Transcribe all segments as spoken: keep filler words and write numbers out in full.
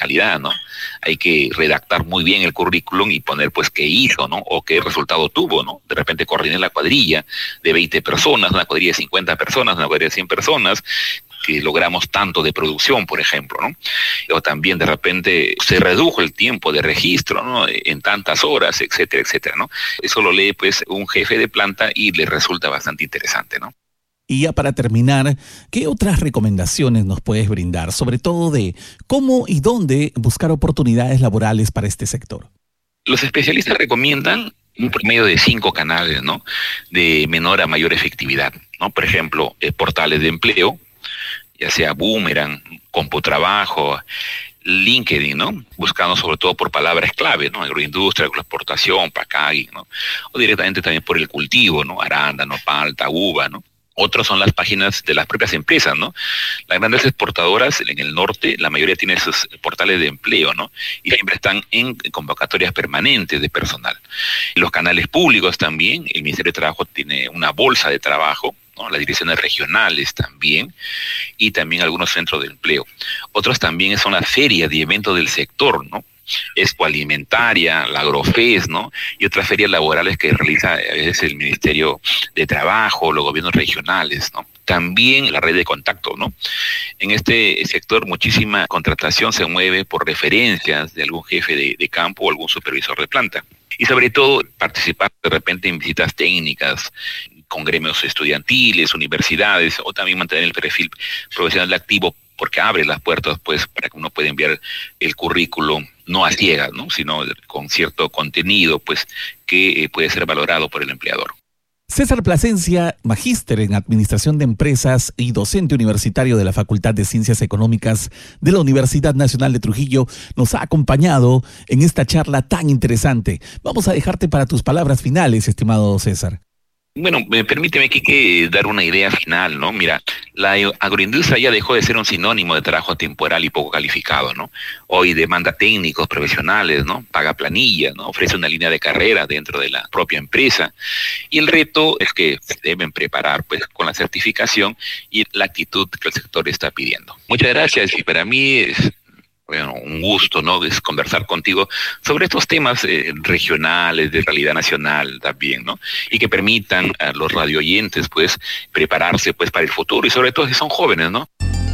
calidad, ¿no? Hay que redactar muy bien el currículum y poner pues qué hizo, ¿no? O qué resultado tuvo, ¿no? De repente coordiné la cuadrilla de veinte personas, una cuadrilla de cincuenta personas, una cuadrilla de cien personas, que logramos tanto de producción, por ejemplo, ¿no? O también de repente se redujo el tiempo de registro, ¿no? En tantas horas, etcétera, etcétera, ¿no? Eso lo lee pues un jefe de planta y le resulta bastante interesante, ¿no? Y ya para terminar, ¿qué otras recomendaciones nos puedes brindar, sobre todo de cómo y dónde buscar oportunidades laborales para este sector? Los especialistas recomiendan un promedio de cinco canales, ¿no? De menor a mayor efectividad, ¿no? Por ejemplo, eh, portales de empleo, ya sea Boomerang, Computrabajo, LinkedIn, ¿no? Buscando sobre todo por palabras clave, ¿no? Agroindustria, agroexportación, packaging, ¿no? O directamente también por el cultivo, ¿no? Arándano, palta, uva, ¿no? Otros son las páginas de las propias empresas, ¿no? Las grandes exportadoras en el norte, la mayoría tienen sus portales de empleo, ¿no? Y siempre están en convocatorias permanentes de personal. Los canales públicos también, el Ministerio de Trabajo tiene una bolsa de trabajo, ¿no? Las direcciones regionales también, y también algunos centros de empleo. Otros también son las ferias y eventos del sector, ¿no? Expo Alimentaria, la Agrofest, ¿no? Y otras ferias laborales que realiza a veces el Ministerio de Trabajo, los gobiernos regionales, ¿no? También la red de contacto, ¿no? En este sector muchísima contratación se mueve por referencias de algún jefe de, de campo o algún supervisor de planta. Y sobre todo participar de repente en visitas técnicas, con gremios estudiantiles, universidades, o también mantener el perfil profesional activo, porque abre las puertas pues para que uno pueda enviar el currículum no a ciegas, ¿no? Sino con cierto contenido pues que eh, puede ser valorado por el empleador. César Plasencia, magíster en Administración de Empresas y docente universitario de la Facultad de Ciencias Económicas de la Universidad Nacional de Trujillo, nos ha acompañado en esta charla tan interesante. Vamos a dejarte para tus palabras finales, estimado César. Bueno, permíteme, Quique, dar una idea final, ¿no? Mira, la agroindustria ya dejó de ser un sinónimo de trabajo temporal y poco calificado, ¿no? Hoy demanda técnicos, profesionales, ¿no? Paga planillas, ¿no? Ofrece una línea de carrera dentro de la propia empresa. Y el reto es que se deben preparar, pues, con la certificación y la actitud que el sector está pidiendo. Muchas gracias, y para mí es... Bueno, un gusto, ¿no? Es conversar contigo sobre estos temas eh, regionales, de realidad nacional también, ¿no? Y que permitan a los radioyentes, pues, prepararse, pues, para el futuro, y sobre todo si son jóvenes, ¿no?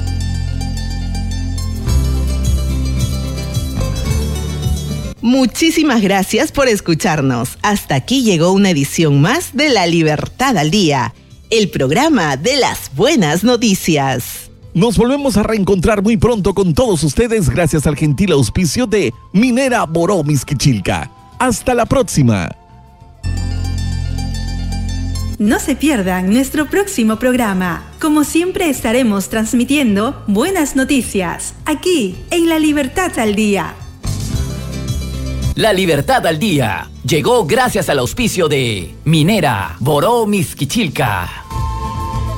Muchísimas gracias por escucharnos. Hasta aquí llegó una edición más de La Libertad al Día, el programa de las buenas noticias. Nos volvemos a reencontrar muy pronto con todos ustedes gracias al gentil auspicio de Minera Boró Mixquichilca. Hasta la próxima. No se pierdan nuestro próximo programa. Como siempre estaremos transmitiendo buenas noticias aquí en La Libertad al Día. La Libertad al Día llegó gracias al auspicio de Minera Boró Mixquichilca.